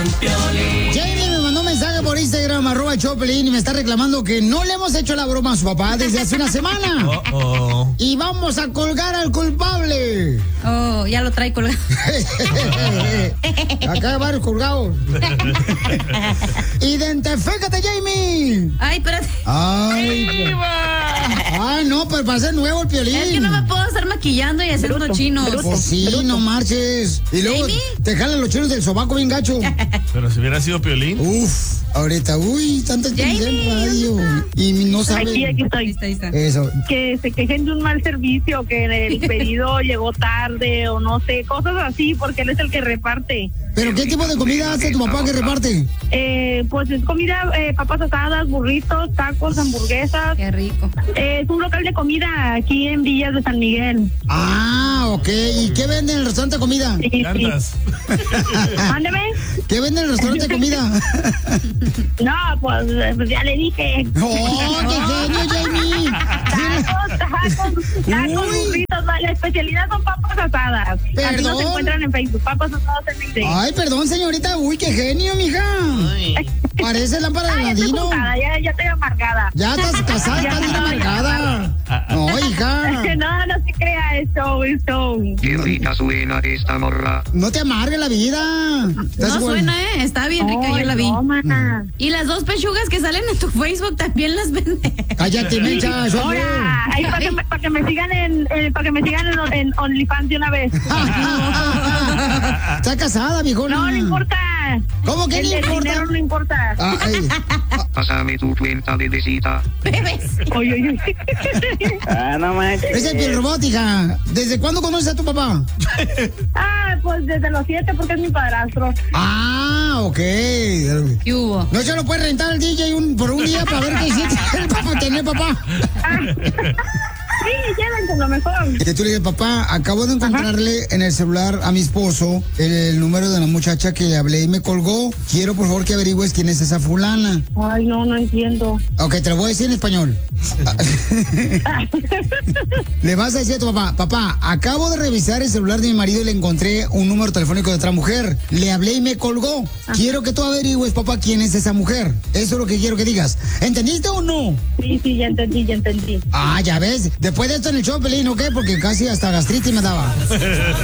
Jamie me mandó un mensaje por Instagram, @Choplin, y me está reclamando que no le hemos hecho la broma a su papá desde hace una semana. Y vamos a colgar al culpable. Oh, ya lo trae colgado. Acá hay varios colgados. Identifícate, Jamie. Ay, espérate. Ay, no, pero para ser nuevo el Piolín. Es que no me puedo estar maquillando y haciendo chinos. Pues sí, no marches. Y luego ¿Jamie? te jalan los chinos del sobaco bien gacho. Pero si hubiera sido Piolín. Uf, ahorita, tanta experiencia en radio. Y no sabe. Aquí estoy. Ahí está. Eso. Que se quejen de un mal servicio, que el pedido llegó tarde o no sé, cosas así, porque él es el que reparte. ¿Pero qué tipo de comida hace tu papá que reparte? Pues es comida, papas asadas, burritos, tacos, hamburguesas. Qué rico. Es un local de comida aquí en Villas de San Miguel. Ah, ok. ¿Y qué vende en el restaurante de comida? Sí, sí. Llantas. Mándeme. ¿Qué vende en el restaurante de comida? No, pues ya le dije. ¡Oh, qué genio, Jamie! Tacos, Uy. burritos. La especialidad son papas asadas. Así ¿Perdón? nos encuentran en Facebook, papas asadas MD. Ay, perdón, señorita. Uy, qué genio, mija. Parece lámpara de Ya estoy ladino. juntada, ya estoy amargada. Ya estás casada, Ya estás bien estoy amargada. No, hija. No se crea eso. Qué rica suena esta morra. No te amargue la vida. Estás No igual. suena, Está bien rica, yo la vi. No, mana. Y las 2 pechugas que salen en tu Facebook también las vende. Cállate, mecha. Soy yo. Ahora, ahí para que me sigan en OnlyFans de una vez. Está casada, viejona. No importa. ¿Cómo que El no importa? dinero no importa. Ay. Pásame tu cuenta de visita. Bebes. Oye. No manches. Es el piel robótica. ¿Desde cuándo conoces a tu papá? Pues desde los 7 porque es mi padrastro. Ah, ok. ¿Qué hubo? No se lo puede rentar al DJ por un día para ver qué hiciste para tener papá. Sí, llévense lo mejor. Que tú le dices, papá, acabo de encontrarle en el celular a mi esposo el número de la muchacha que le hablé y me colgó. Quiero, por favor, que averigües quién es esa fulana. Ay, no entiendo. Ok, te lo voy a decir en español. Le vas a decir a tu papá, papá, acabo de revisar el celular de mi marido y le encontré un número telefónico de otra mujer. Le hablé y me colgó. Quiero que tú averigües, papá, quién es esa mujer. Eso es lo que quiero que digas. ¿Entendiste o no? Sí, ya entendí. Ah, ya ves. Después de esto en el show, Pelín, ¿ok? Porque casi hasta gastritis me daba.